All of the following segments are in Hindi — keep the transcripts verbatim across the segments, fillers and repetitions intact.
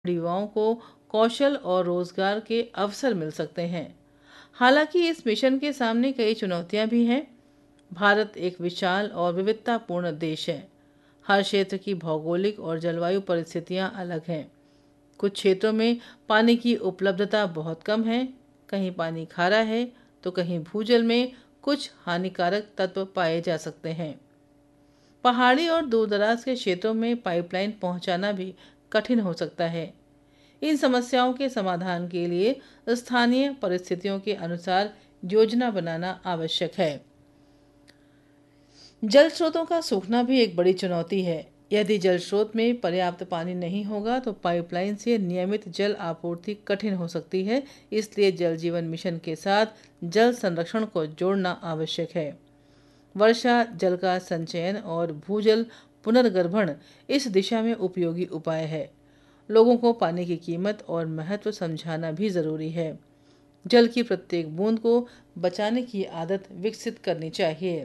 युवाओं को कौशल और रोजगार के अवसर मिल सकते हैं। हालांकि इस मिशन के सामने कई चुनौतियां भी हैं। भारत एक विशाल और विविधतापूर्ण देश है। हर क्षेत्र की भौगोलिक और जलवायु परिस्थितियां अलग हैं। कुछ क्षेत्रों में पानी की उपलब्धता बहुत कम है, कहीं पानी खारा है तो कहीं भूजल में कुछ हानिकारक तत्व पाए जा सकते हैं। पहाड़ी और दूरदराज के क्षेत्रों में पाइपलाइन पहुंचाना भी कठिन हो सकता है। इन समस्याओं के समाधान के लिए स्थानीय परिस्थितियों के अनुसार योजना बनाना आवश्यक है। जल स्रोतों का सूखना भी एक बड़ी चुनौती है। यदि जल स्रोत में पर्याप्त पानी नहीं होगा तो पाइपलाइन से नियमित जल आपूर्ति कठिन हो सकती है। इसलिए जल जीवन मिशन के साथ जल संरक्षण को जोड़ना आवश्यक है। वर्षा जल का संचयन और भूजल पुनर्गर्भण इस दिशा में उपयोगी उपाय है। लोगों को पानी की कीमत और महत्व समझाना भी जरूरी है। जल की प्रत्येक बूंद को बचाने की आदत विकसित करनी चाहिए।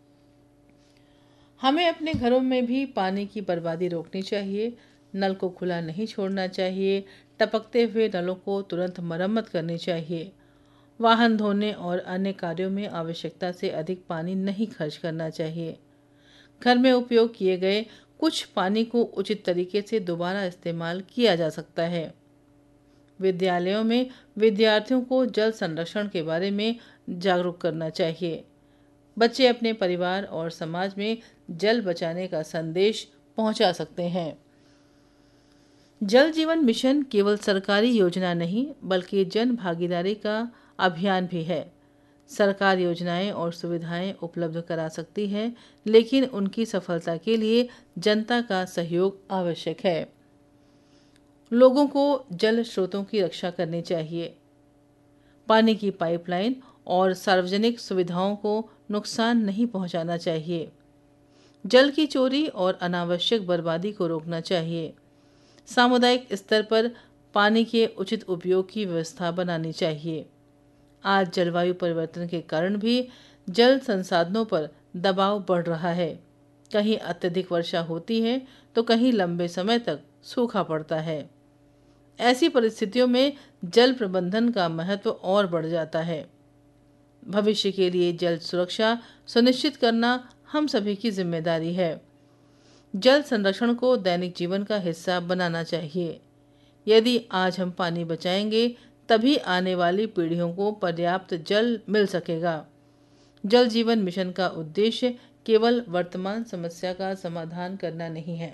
हमें अपने घरों में भी पानी की बर्बादी रोकनी चाहिए। नल को खुला नहीं छोड़ना चाहिए। टपकते हुए नलों को तुरंत मरम्मत करनी चाहिए। वाहन धोने और अन्य कार्यों में आवश्यकता से अधिक पानी नहीं खर्च करना चाहिए। घर में उपयोग किए गए कुछ पानी को उचित तरीके से दोबारा इस्तेमाल किया जा सकता है। विद्यालयों में विद्यार्थियों को जल संरक्षण के बारे में जागरूक करना चाहिए। बच्चे अपने परिवार और समाज में जल बचाने का संदेश पहुंचा सकते हैं। जल जीवन मिशन केवल सरकारी योजना नहीं बल्कि जन भागीदारी का अभियान भी है। सरकार योजनाएं और सुविधाएं उपलब्ध करा सकती है, लेकिन उनकी सफलता के लिए जनता का सहयोग आवश्यक है। लोगों को जल स्रोतों की रक्षा करनी चाहिए। पानी की पाइपलाइन और सार्वजनिक सुविधाओं को नुकसान नहीं पहुंचाना चाहिए। जल की चोरी और अनावश्यक बर्बादी को रोकना चाहिए। सामुदायिक स्तर पर पानी के उचित उपयोग की व्यवस्था बनानी चाहिए। आज जलवायु परिवर्तन के कारण भी जल संसाधनों पर दबाव बढ़ रहा है। कहीं अत्यधिक वर्षा होती है तो कहीं लंबे समय तक सूखा पड़ता है। ऐसी परिस्थितियों में जल प्रबंधन का महत्व और बढ़ जाता है। भविष्य के लिए जल सुरक्षा सुनिश्चित करना हम सभी की जिम्मेदारी है। जल संरक्षण को दैनिक जीवन का हिस्सा बनाना चाहिए। यदि आज हम पानी बचाएंगे तभी आने वाली पीढ़ियों को पर्याप्त जल मिल सकेगा। जल जीवन मिशन का उद्देश्य केवल वर्तमान समस्या का समाधान करना नहीं है,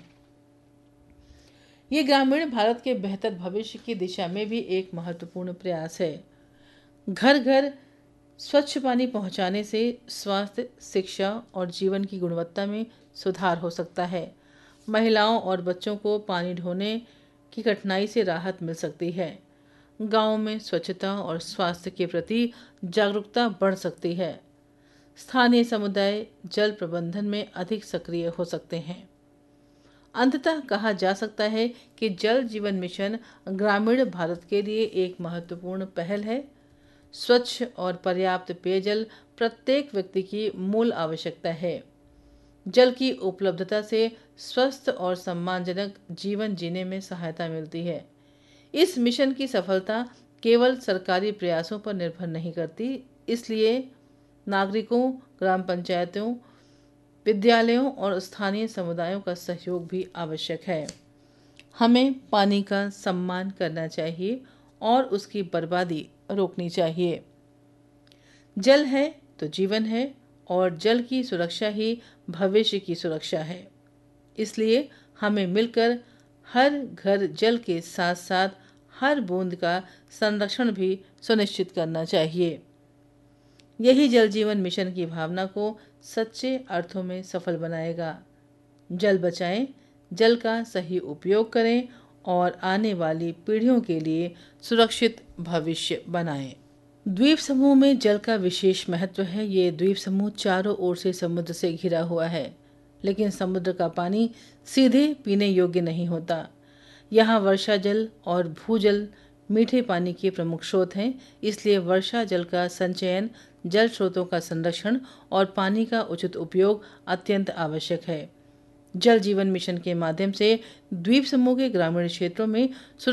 ये ग्रामीण भारत के बेहतर भविष्य की दिशा में भी एक महत्वपूर्ण प्रयास है। घर घर स्वच्छ पानी पहुंचाने से स्वास्थ्य, शिक्षा और जीवन की गुणवत्ता में सुधार हो सकता है। महिलाओं और बच्चों को पानी ढोने की कठिनाई से राहत मिल सकती है। गांव में स्वच्छता और स्वास्थ्य के प्रति जागरूकता बढ़ सकती है। स्थानीय समुदाय जल प्रबंधन में अधिक सक्रिय हो सकते हैं। अंततः कहा जा सकता है कि जल जीवन मिशन ग्रामीण भारत के लिए एक महत्वपूर्ण पहल है। स्वच्छ और पर्याप्त पेयजल प्रत्येक व्यक्ति की मूल आवश्यकता है। जल की उपलब्धता से स्वस्थ और सम्मानजनक जीवन जीने में सहायता मिलती है। इस मिशन की सफलता केवल सरकारी प्रयासों पर निर्भर नहीं करती, इसलिए नागरिकों, ग्राम पंचायतों, विद्यालयों और स्थानीय समुदायों का सहयोग भी आवश्यक है। हमें पानी का सम्मान करना चाहिए और उसकी बर्बादी रोकनी चाहिए। जल है तो जीवन है और जल की सुरक्षा ही भविष्य की सुरक्षा है। इसलिए हमें मिलकर हर घर जल के साथ साथ हर बूंद का संरक्षण भी सुनिश्चित करना चाहिए। यही जल जीवन मिशन की भावना को सच्चे अर्थों में सफल बनाएगा। जल बचाएं, जल का सही उपयोग करें और आने वाली पीढ़ियों के लिए सुरक्षित भविष्य बनाएं। द्वीप समूह में जल का विशेष महत्व है। ये द्वीप समूह चारों ओर से समुद्र से घिरा हुआ है, लेकिन समुद्र का पानी सीधे पीने योग्य नहीं होता। यहाँ वर्षा जल और भूजल मीठे पानी के प्रमुख स्रोत हैं। इसलिए वर्षा जल का संचयन, जल स्रोतों का संरक्षण और पानी का उचित उपयोग अत्यंत आवश्यक है। जल जीवन मिशन के माध्यम से द्वीप समूह के ग्रामीण क्षेत्रों में